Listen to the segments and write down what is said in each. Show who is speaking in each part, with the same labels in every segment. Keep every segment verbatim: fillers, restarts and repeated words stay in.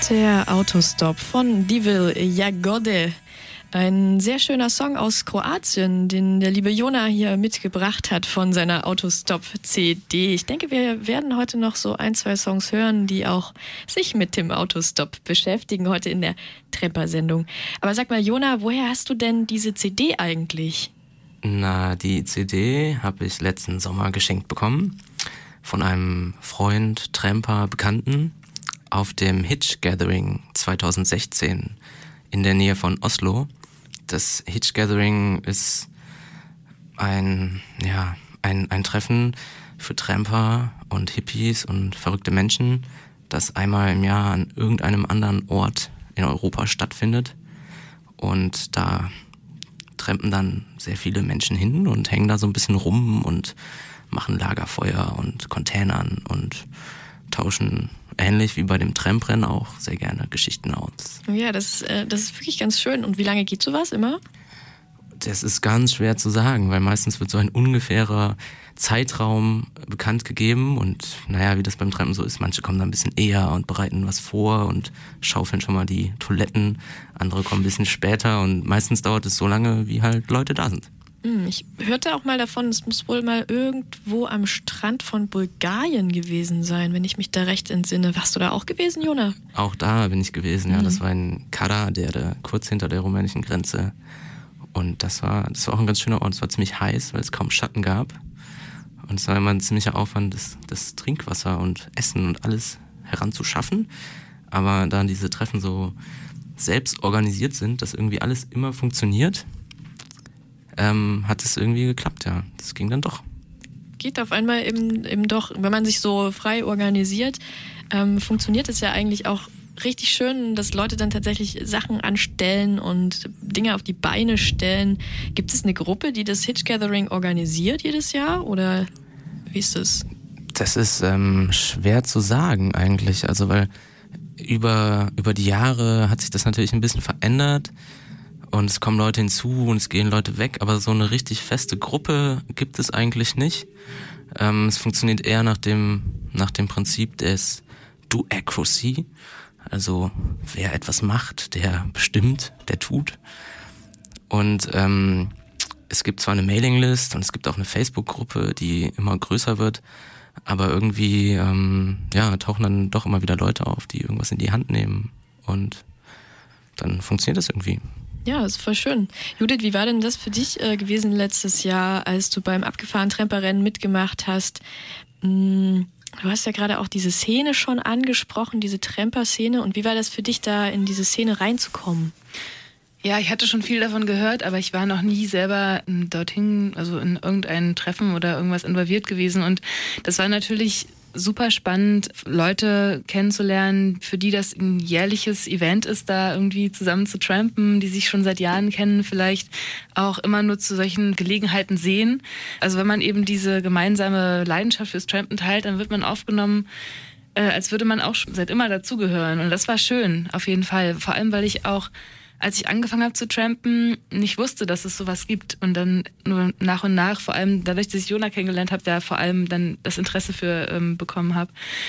Speaker 1: Der Autostop von Divil Jagode. Ein sehr schöner Song aus Kroatien, den der liebe Jona hier mitgebracht hat von seiner Autostop-C D. Ich denke, wir werden heute noch so ein, zwei Songs hören, die auch sich mit dem Autostop beschäftigen, heute in der Trepper-Sendung. Aber sag mal, Jona, woher hast du denn diese C D eigentlich?
Speaker 2: Na, die C D habe ich letzten Sommer geschenkt bekommen von einem Freund, Tramper, Bekannten auf dem Hitch Gathering zwanzig sechzehn in der Nähe von Oslo. Das Hitch Gathering ist ein, ja, ein, ein Treffen für Tramper und Hippies und verrückte Menschen, das einmal im Jahr an irgendeinem anderen Ort in Europa stattfindet. Und da trampen dann sehr viele Menschen hin und hängen da so ein bisschen rum und machen Lagerfeuer und Containern und tauschen ähnlich wie bei dem Tramprennen auch sehr gerne Geschichten aus.
Speaker 1: Ja, das, äh, das ist wirklich ganz schön. Und wie lange geht sowas immer?
Speaker 2: Das ist ganz schwer zu sagen, weil meistens wird so ein ungefährer Zeitraum bekannt gegeben und naja, wie das beim Trampen so ist, manche kommen da ein bisschen eher und bereiten was vor und schaufeln schon mal die Toiletten, andere kommen ein bisschen später und meistens dauert es so lange, wie halt Leute da sind.
Speaker 1: Ich hörte auch mal davon, es muss wohl mal irgendwo am Strand von Bulgarien gewesen sein, wenn ich mich da recht entsinne. Warst du da auch gewesen, Jona?
Speaker 2: Auch da bin ich gewesen, ja. Mhm. Das war in Kara, der, der kurz hinter der rumänischen Grenze. Und das war, das war auch ein ganz schöner Ort. Es war ziemlich heiß, weil es kaum Schatten gab. Und es war immer ein ziemlicher Aufwand, das, das Trinkwasser und Essen und alles heranzuschaffen. Aber da diese Treffen so selbst organisiert sind, dass irgendwie alles immer funktioniert, Ähm, hat es irgendwie geklappt, ja. Das ging dann doch.
Speaker 1: Geht auf einmal eben, eben doch, wenn man sich so frei organisiert, ähm, funktioniert es ja eigentlich auch richtig schön, dass Leute dann tatsächlich Sachen anstellen und Dinge auf die Beine stellen. Gibt es eine Gruppe, die das Hitch Gathering organisiert jedes Jahr oder wie ist das?
Speaker 2: Das ist ähm, schwer zu sagen eigentlich, also weil über, über die Jahre hat sich das natürlich ein bisschen verändert. Und es kommen Leute hinzu und es gehen Leute weg, aber so eine richtig feste Gruppe gibt es eigentlich nicht. Ähm, es funktioniert eher nach dem, nach dem Prinzip des Do-Acracy. Also wer etwas macht, der bestimmt, der tut. Und ähm, es gibt zwar eine Mailinglist und es gibt auch eine Facebook-Gruppe, die immer größer wird, aber irgendwie ähm, ja, tauchen dann doch immer wieder Leute auf, die irgendwas in die Hand nehmen und dann funktioniert das irgendwie.
Speaker 1: Ja, ist voll schön. Judith, wie war denn das für dich äh, gewesen letztes Jahr, als du beim abgefahrenen Tramperrennen mitgemacht hast? Hm, du hast ja gerade auch diese Szene schon angesprochen, diese Tramper-Szene. Und wie war das für dich, da in diese Szene reinzukommen?
Speaker 3: Ja, ich hatte schon viel davon gehört, aber ich war noch nie selber dorthin, also in irgendein Treffen oder irgendwas involviert gewesen. Und das war natürlich super spannend, Leute kennenzulernen, für die das ein jährliches Event ist, da irgendwie zusammen zu trampen, die sich schon seit Jahren kennen, vielleicht auch immer nur zu solchen Gelegenheiten sehen. Also wenn man eben diese gemeinsame Leidenschaft fürs Trampen teilt, dann wird man aufgenommen, äh, als würde man auch seit immer dazugehören. Und das war schön, auf jeden Fall. Vor allem, weil ich auch, als ich angefangen habe zu trampen, nicht wusste, dass es sowas gibt. Und dann nur nach und nach, vor allem dadurch, dass ich Jona kennengelernt habe, der vor allem dann das Interesse für ähm, bekommen habe.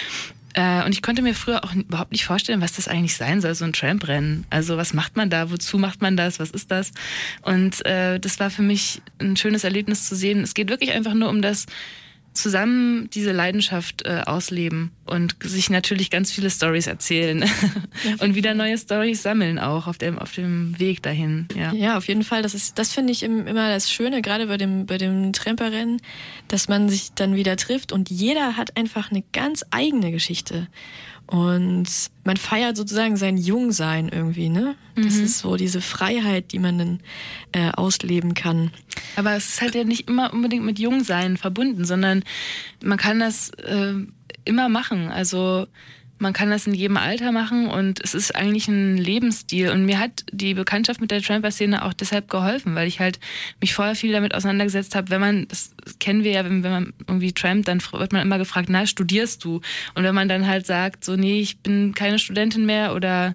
Speaker 3: Äh, und ich konnte mir früher auch überhaupt nicht vorstellen, was das eigentlich sein soll, so ein Tramprennen. Also was macht man da? Wozu macht man das? Was ist das? Und äh, das war für mich ein schönes Erlebnis zu sehen. Es geht wirklich einfach nur um das zusammen diese Leidenschaft äh, ausleben und sich natürlich ganz viele Storys erzählen ja. Und wieder neue Storys sammeln auch auf dem, auf dem Weg dahin. Ja,
Speaker 1: ja, auf jeden Fall. Das ist, das finde ich immer das Schöne, gerade bei dem, bei dem Tramperrennen, dass man sich dann wieder trifft und jeder hat einfach eine ganz eigene Geschichte. Und man feiert sozusagen sein Jungsein irgendwie, ne? Das mhm. ist so diese Freiheit, die man dann äh, ausleben kann.
Speaker 3: Aber es ist halt ja nicht immer unbedingt mit Jungsein verbunden, sondern man kann das äh, immer machen. Also man kann das in jedem Alter machen und es ist eigentlich ein Lebensstil. Und mir hat die Bekanntschaft mit der Tramper-Szene auch deshalb geholfen, weil ich halt mich vorher viel damit auseinandergesetzt habe. Wenn man, das kennen wir ja, wenn, wenn man irgendwie trampt, dann wird man immer gefragt, na, studierst du? Und wenn man dann halt sagt, so, nee, ich bin keine Studentin mehr oder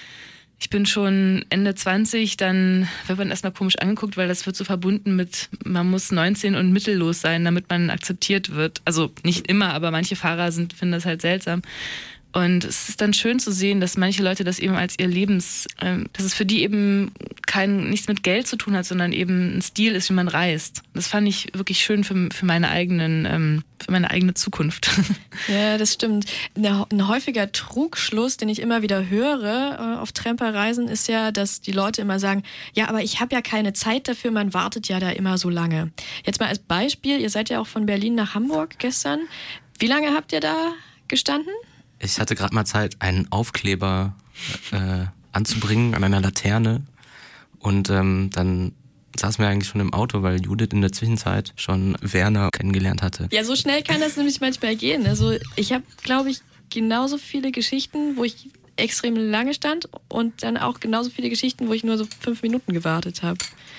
Speaker 3: ich bin schon Ende zwanzig, dann wird man erstmal komisch angeguckt, weil das wird so verbunden mit, man muss neunzehn und mittellos sein, damit man akzeptiert wird. Also nicht immer, aber manche Fahrer sind, finden das halt seltsam. Und es ist dann schön zu sehen, dass manche Leute das eben als ihr Lebens, ähm, dass es für die eben kein, nichts mit Geld zu tun hat, sondern eben ein Stil ist, wie man reist. Das fand ich wirklich schön für, für meine eigenen, ähm, für meine eigene Zukunft.
Speaker 1: Ja, das stimmt. Ein häufiger Trugschluss, den ich immer wieder höre äh, auf Tramperreisen, ist ja, dass die Leute immer sagen, ja, aber ich habe ja keine Zeit dafür, man wartet ja da immer so lange. Jetzt mal als Beispiel, ihr seid ja auch von Berlin nach Hamburg gestern. Wie lange habt ihr da gestanden?
Speaker 2: Ich hatte gerade mal Zeit, einen Aufkleber äh, anzubringen an einer Laterne und ähm, dann saßen wir eigentlich schon im Auto, weil Judith in der Zwischenzeit schon Werner kennengelernt hatte.
Speaker 1: Ja, so schnell kann das nämlich manchmal gehen. Also ich habe, glaube ich, genauso viele Geschichten, wo ich extrem lange stand und dann auch genauso viele Geschichten, wo ich nur so fünf Minuten gewartet habe.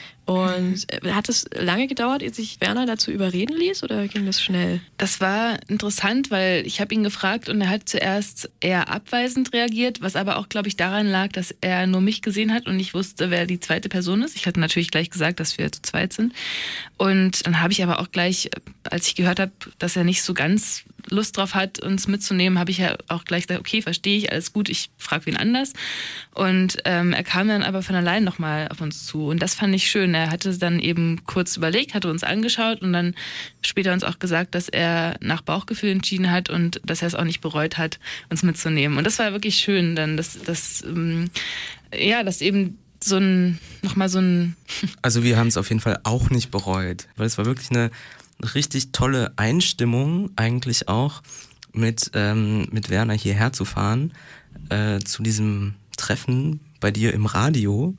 Speaker 1: Und hat es lange gedauert, ehe sich Werner dazu überreden ließ oder ging das schnell?
Speaker 3: Das war interessant, weil ich habe ihn gefragt und er hat zuerst eher abweisend reagiert, was aber auch, glaube ich, daran lag, dass er nur mich gesehen hat und nicht wusste, wer die zweite Person ist. Ich hatte natürlich gleich gesagt, dass wir zu zweit sind. Und dann habe ich aber auch gleich, als ich gehört habe, dass er nicht so ganz Lust drauf hat, uns mitzunehmen, habe ich ja auch gleich gesagt, okay, verstehe ich, alles gut, ich frage wen anders. Und ähm, er kam dann aber von allein nochmal auf uns zu und das fand ich schön. Er hatte dann eben kurz überlegt, hatte uns angeschaut und dann später uns auch gesagt, dass er nach Bauchgefühl entschieden hat und dass er es auch nicht bereut hat, uns mitzunehmen. Und das war wirklich schön, dann, dass, dass ähm, ja, dass eben so ein, nochmal so ein...
Speaker 2: Also wir haben es auf jeden Fall auch nicht bereut, weil es war wirklich eine richtig tolle Einstimmung eigentlich auch, mit, ähm, mit Werner hierher zu fahren, äh, zu diesem Treffen bei dir im Radio.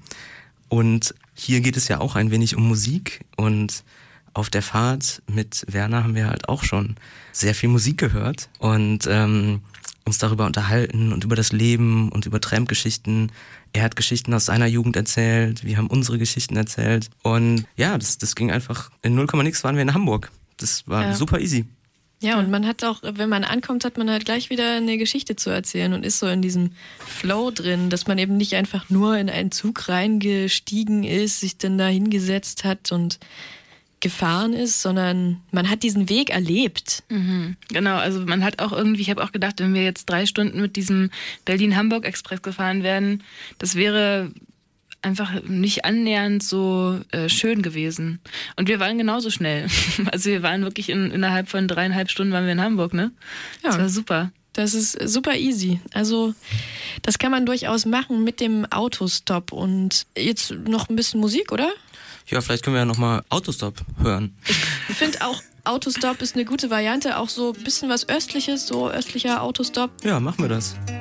Speaker 2: Und hier geht es ja auch ein wenig um Musik und auf der Fahrt mit Werner haben wir halt auch schon sehr viel Musik gehört und ähm, uns darüber unterhalten und über das Leben und über Tramp-Geschichten. Er hat Geschichten aus seiner Jugend erzählt, wir haben unsere Geschichten erzählt und ja, das, das ging einfach, in null Komma nix waren wir in Hamburg. Das war
Speaker 1: ja.
Speaker 2: super easy.
Speaker 1: Ja, und man hat auch, wenn man ankommt, hat man halt gleich wieder eine Geschichte zu erzählen und ist so in diesem Flow drin, dass man eben nicht einfach nur in einen Zug reingestiegen ist, sich dann da hingesetzt hat und gefahren ist, sondern man hat diesen Weg erlebt.
Speaker 3: Mhm, genau, also man hat auch irgendwie, ich habe auch gedacht, wenn wir jetzt drei Stunden mit diesem Berlin-Hamburg-Express gefahren werden, das wäre einfach nicht annähernd so äh, schön gewesen. Und wir waren genauso schnell. Also wir waren wirklich in, innerhalb von dreieinhalb Stunden waren wir in Hamburg, ne?
Speaker 1: Ja.
Speaker 3: Das war super.
Speaker 1: Das ist super easy. Also das kann man durchaus machen mit dem Autostop. Und jetzt noch ein bisschen Musik, oder?
Speaker 2: Ja, vielleicht können wir ja nochmal Autostop hören.
Speaker 1: Ich finde auch, Autostop ist eine gute Variante. Auch so ein bisschen was Östliches, so östlicher Autostop.
Speaker 2: Ja, machen wir das.